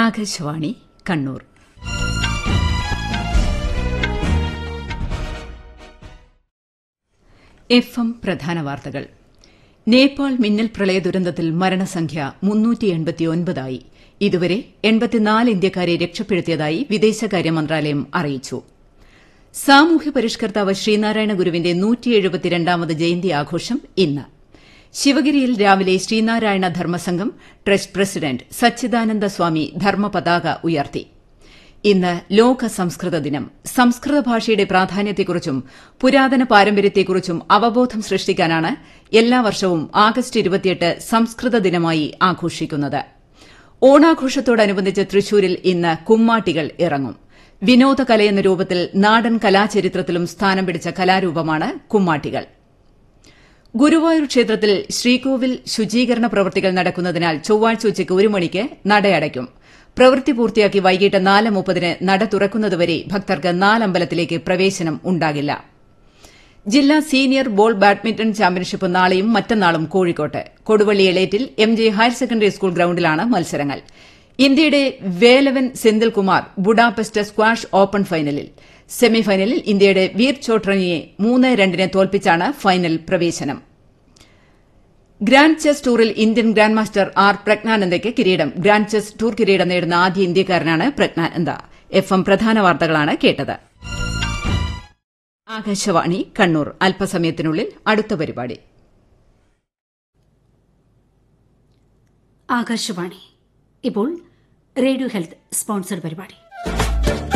Akashvani Kannur. FM പ്രധാന വാർത്തകൾ. നേപ്പാൾ മിന്നൽ പ്രളയ ദുരന്തത്തിൽ മരണസംഖ്യ 389 ഇതുവരെ 84 ഇന്ത്യക്കാരെ രക്ഷപ്പെടുത്തിയതായി വിദേശകാര്യ മന്ത്രാലയം അറിയിച്ചു. സാമൂഹ്യ പരിഷ്കർത്താവ് ശ്രീനാരായണ ഗുരുവിന്റെ 172ാമത് ജയന്തി ആഘോഷം ഇന്ന്. ശിവഗിരിയിൽ രാവിലെ ശ്രീനാരായണ ധർമ്മസംഘം ട്രസ്റ്റ് പ്രസിഡന്റ് സച്ചിദാനന്ദ സ്വാമി ധർമ്മപതാക ഉയർത്തി. ഇന്ന് ലോക സംസ്കൃത ദിനം. സംസ്കൃത ഭാഷയുടെ പ്രാധാന്യത്തെക്കുറിച്ചും പുരാതന പാരമ്പര്യത്തെക്കുറിച്ചും അവബോധം സൃഷ്ടിക്കാനാണ് എല്ലാ വർഷവും ആഗസ്റ്റ് 28 സംസ്കൃത ദിനമായി ആഘോഷിക്കുന്നത്. ഓണാഘോഷത്തോടനുബന്ധിച്ച് തൃശൂരിൽ ഇന്ന് കുമ്മാട്ടികൾ ഇറങ്ങും. വിനോദകലയെന്ന രൂപത്തിൽ നാടൻ കലാചരിത്രത്തിലും സ്ഥാനം പിടിച്ച കലാരൂപമാണ് കുമ്മാട്ടികൾ. ഗുരുവായൂർ ക്ഷേത്രത്തിൽ ശ്രീകോവിൽ ശുചീകരണ പ്രവൃത്തികൾ നടക്കുന്നതിനാൽ ചൊവ്വാഴ്ച ഉച്ചയ്ക്ക് 1 മണിക്ക് നടയടയ്ക്കും. പ്രവൃത്തി പൂർത്തിയാക്കി വൈകിട്ട് 4:30 നട തുറക്കുന്നതുവരെ ഭക്തർക്ക് 4 അമ്പലത്തിലേക്ക് പ്രവേശനം ഉണ്ടാകില്ല. ജില്ലാ സീനിയർ ബോൾ ബാഡ്മിന്റൺ ചാമ്പ്യൻഷിപ്പ് നാളെയും മറ്റന്നാളും കോഴിക്കോട്ട് Koduvally Elettil MJ higher secondary school ഗ്രൌണ്ടിലാണ് മത്സരങ്ങൾ. ഇന്ത്യയുടെ Velavan Senthilkumar Budapest squash open ഫൈനലിൽ. സെമിഫൈനലിൽ ഇന്ത്യയുടെ വീർ ചോട്രനിയെ 3-2 തോൽപ്പിച്ചാണ് ഫൈനൽ പ്രവേശനം. Grand chess ടൂറിൽ Indian grand master R പ്രജ്ഞാനന്ദയ്ക്ക് കിരീടം. ഗ്രാൻഡ് ചെസ് ടൂർ കിരീടം നേടുന്ന ആദ്യ ഇന്ത്യക്കാരനാണ് പ്രജ്ഞാനന്ദ. FM പ്രധാന വാർത്തകളാണ് കേട്ടത്. ആകാശവാണി കണ്ണൂർ. അല്പസമയത്തിനുള്ളിൽ അടുത്ത പരിപാടി. ആകാശവാണി ഇപ്പോൾ റേഡിയോ ഹെൽത്ത് സ്പോൺസർ പരിപാടി.